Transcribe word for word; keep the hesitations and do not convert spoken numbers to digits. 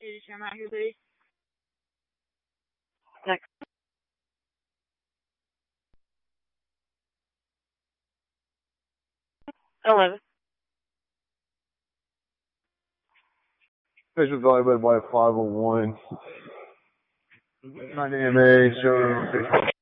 Hey, just come out here, please. Next. Eleven. Special evaluated by five oh one. nine A M A, zero.